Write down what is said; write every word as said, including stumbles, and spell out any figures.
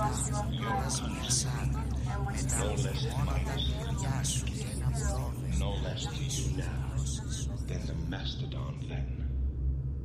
No less famous, no less to you now than the mastodon that